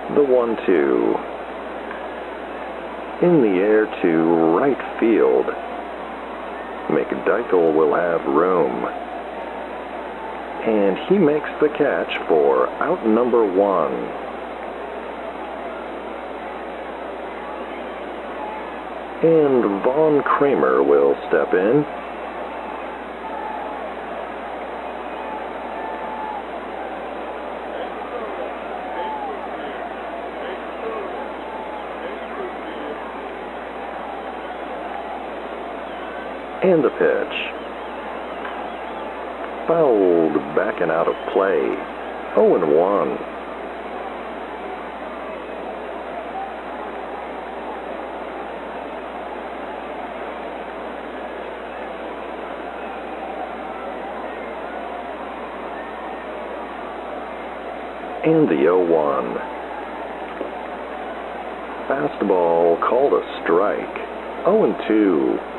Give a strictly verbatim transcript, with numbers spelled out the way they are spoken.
The one two. In the air to right field. McDykel will have room. And he makes the catch for out number one. And Vaughn Kramer will step in. And the pitch. Fouled back and out of play. oh and one. And the oh one. Fastball called a strike. oh and two.